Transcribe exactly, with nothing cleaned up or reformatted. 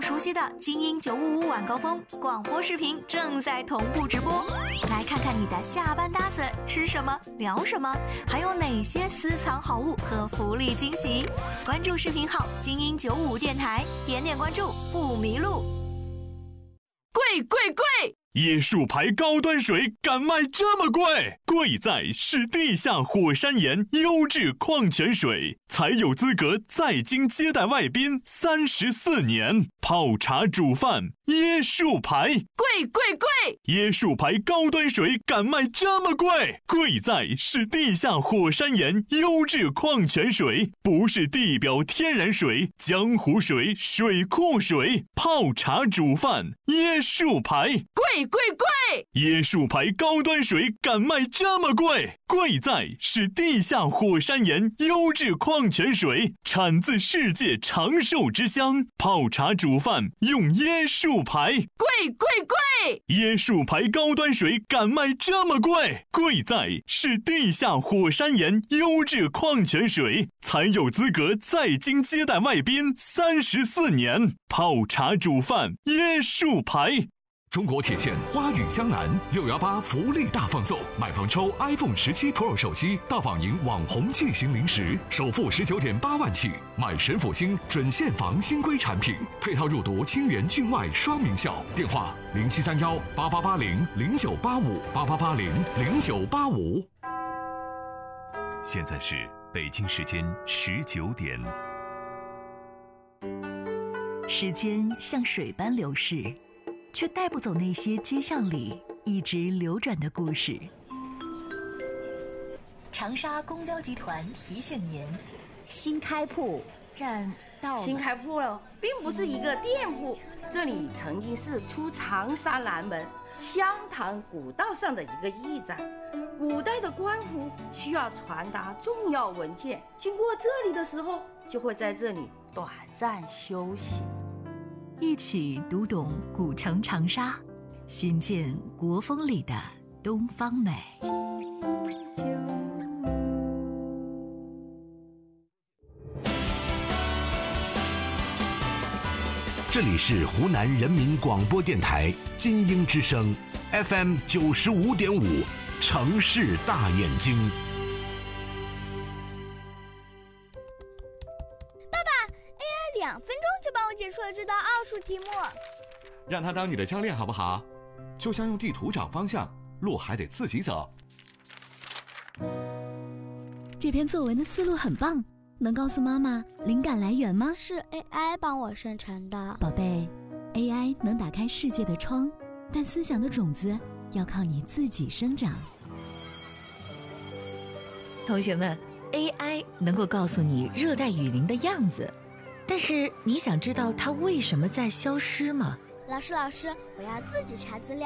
熟悉的精英九五五晚高峰广播视频正在同步直播，来看看你的下班搭子吃什么聊什么，还有哪些私藏好物和福利惊喜。关注视频号精英九五五电台，点点关注不迷路。 贵贵贵！ 椰树牌高端水敢卖这么贵？贵在是地下火山岩优质矿泉水，才有资格在京接待外宾三十四年。泡茶煮饭，椰树牌， 贵贵贵！ 椰树牌高端水敢卖这么贵？贵在是地下火山岩优质矿泉水，不是地表天然水、江湖水、水库水。泡茶煮饭，椰树牌， 贵贵贵！ 椰树牌高端水敢卖这么贵？贵在是地下火山岩优质矿泉水，产自世界长寿之乡。泡茶煮饭用椰树牌， 贵贵贵！ 椰树牌高端水敢卖这么贵？贵在是地下火山岩优质矿泉水，才有资格在京接待外宾三十四年。泡茶煮饭，椰树牌。 中国铁线花语湘南六幺八福利大放送，买房抽 iPhone 十七 Pro 手机，大仿赢网红巨型零食，首付十九点八万起，买神府星准现房新规产品，配套入读清源郡外双名校。电话零七三幺八八八零零九八五八八八零零九八五。 现在是北京时间十九点。 时间像水般流逝，却带不走那些街巷里一直流转的故事。长沙公交集团提醒您：新开铺站到了。 新开铺了，并不是一个店铺，这里曾经是出长沙南门湘潭古道上的一个驿站。古代的官府需要传达重要文件，经过这里的时候，就会在这里短暂休息。 一起读懂古城长沙，寻见国风里的东方美。 这里是湖南人民广播电台金鹰之声 F M 九十五点五，城市大眼睛。 两分钟就帮我解出了这道奥数题目， 让他当你的教练好不好？就像用地图找方向，路还得自己走。 这篇作文的思路很棒，能告诉妈妈灵感来源吗？ 是 A I 帮我生成的。 宝贝， A I 能打开世界的窗，但思想的种子要靠你自己生长。 同学们， A I 能够告诉你热带雨林的样子，但是你想知道它为什么在消失吗？ 老师，老师，我要自己查资料。